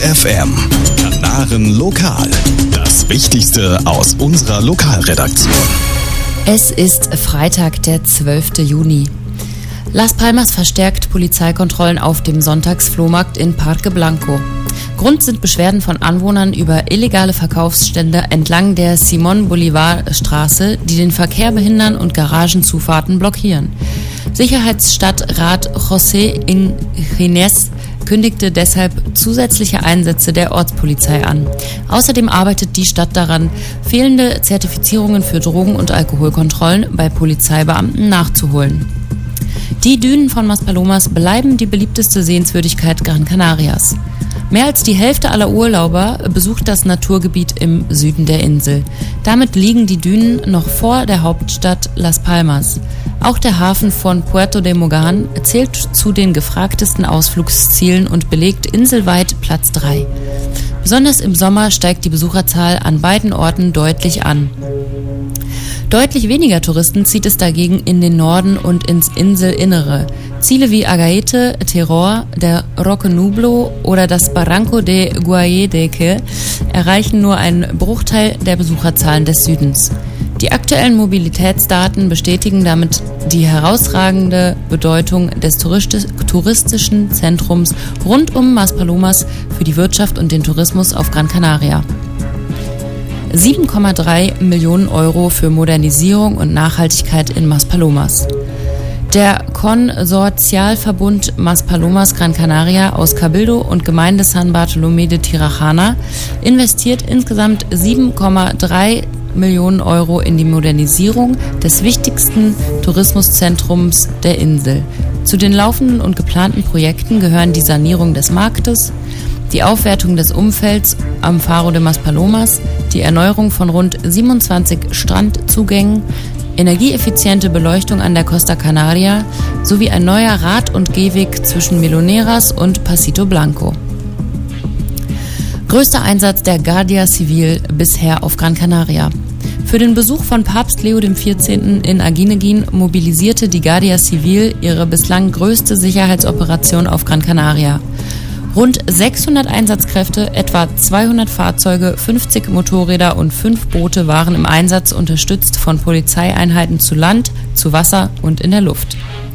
FM. Kanaren Lokal. Das Wichtigste aus unserer Lokalredaktion. Es ist Freitag, der 12. Juni. Las Palmas verstärkt Polizeikontrollen auf dem Sonntagsflohmarkt in Parque Blanco. Grund sind Beschwerden von Anwohnern über illegale Verkaufsstände entlang der Simón-Bolívar-Straße, die den Verkehr behindern und Garagenzufahrten blockieren. Sicherheitsstadtrat José Ingínez kündigte deshalb zusätzliche Einsätze der Ortspolizei an. Außerdem arbeitet die Stadt daran, fehlende Zertifizierungen für Drogen- und Alkoholkontrollen bei Polizeibeamten nachzuholen. Die Dünen von Maspalomas bleiben die beliebteste Sehenswürdigkeit Gran Canarias. Mehr als die Hälfte aller Urlauber besucht das Naturgebiet im Süden der Insel. Damit liegen die Dünen noch vor der Hauptstadt Las Palmas. Auch der Hafen von Puerto de Mogán zählt zu den gefragtesten Ausflugszielen und belegt inselweit Platz 3. Besonders im Sommer steigt die Besucherzahl an beiden Orten deutlich an. Deutlich weniger Touristen zieht es dagegen in den Norden und ins Inselinnere. Ziele wie Agaete, Terror, der Roque Nublo oder das Barranco de Guayedeque erreichen nur einen Bruchteil der Besucherzahlen des Südens. Die aktuellen Mobilitätsdaten bestätigen damit die herausragende Bedeutung des touristischen Zentrums rund um Maspalomas für die Wirtschaft und den Tourismus auf Gran Canaria. 7,3 Millionen Euro für Modernisierung und Nachhaltigkeit in Maspalomas. Der Konsortialverbund Maspalomas Gran Canaria aus Cabildo und Gemeinde San Bartolomé de Tirajana investiert insgesamt 7,3 Millionen Euro in die Modernisierung des wichtigsten Tourismuszentrums der Insel. Zu den laufenden und geplanten Projekten gehören die Sanierung des Marktes, die Aufwertung des Umfelds am Faro de Maspalomas, die Erneuerung von rund 27 Strandzugängen, energieeffiziente Beleuchtung an der Costa Canaria sowie ein neuer Rad- und Gehweg zwischen Meloneras und Pasito Blanco. Größter Einsatz der Guardia Civil bisher auf Gran Canaria. Für den Besuch von Papst Leo XIV. In Aguineguín mobilisierte die Guardia Civil ihre bislang größte Sicherheitsoperation auf Gran Canaria. Rund 600 Einsatzkräfte, etwa 200 Fahrzeuge, 50 Motorräder und 5 Boote waren im Einsatz, unterstützt von Polizeieinheiten zu Land, zu Wasser und in der Luft.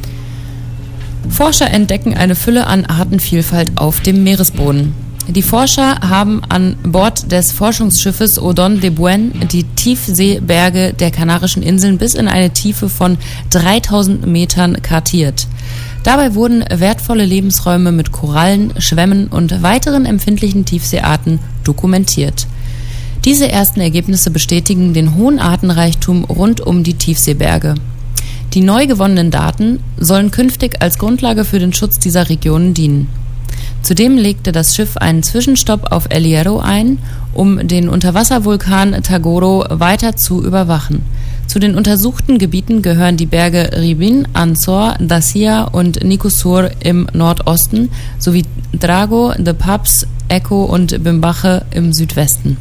Forscher entdecken eine Fülle an Artenvielfalt auf dem Meeresboden. Die Forscher haben an Bord des Forschungsschiffes Odón de Buen die Tiefseeberge der Kanarischen Inseln bis in eine Tiefe von 3000 Metern kartiert. Dabei wurden wertvolle Lebensräume mit Korallen, Schwämmen und weiteren empfindlichen Tiefseearten dokumentiert. Diese ersten Ergebnisse bestätigen den hohen Artenreichtum rund um die Tiefseeberge. Die neu gewonnenen Daten sollen künftig als Grundlage für den Schutz dieser Regionen dienen. Zudem legte das Schiff einen Zwischenstopp auf El Hierro ein, um den Unterwasservulkan Tagoro weiter zu überwachen. Zu den untersuchten Gebieten gehören die Berge Ribín, Ansor, Dacia und Nicosur im Nordosten sowie Drago, de Paps, Echo und Bimbache im Südwesten.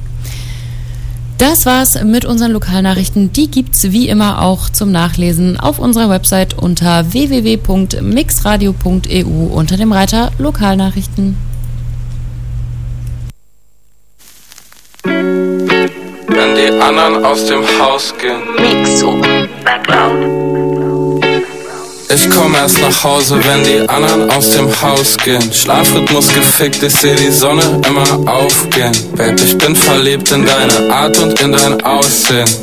Das war's mit unseren Lokalnachrichten. Die gibt's wie immer auch zum Nachlesen auf unserer Website unter www.mixradio.eu unter dem Reiter Lokalnachrichten. Wenn die anderen aus dem Haus gehen. Mixo, Background. Ich komm erst nach Hause, wenn die anderen aus dem Haus gehen. Schlafrhythmus gefickt, ich seh die Sonne immer aufgehen. Babe, ich bin verliebt in deine Art und in dein Aussehen.